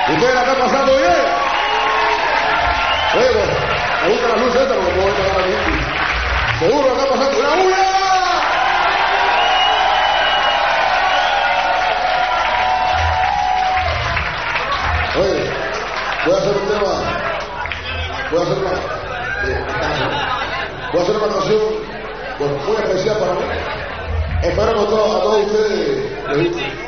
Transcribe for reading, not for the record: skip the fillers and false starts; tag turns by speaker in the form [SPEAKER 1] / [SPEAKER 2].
[SPEAKER 1] ¿Ustedes la están pasando bien? Oye, pues, me gusta la luz esta porque puedo pagar aquí. Seguro la está pasando. ¡Una bulla! Oye, voy a hacer un tema. Voy a hacer una canción muy especial para mí. Espero que a todos ustedes les guste.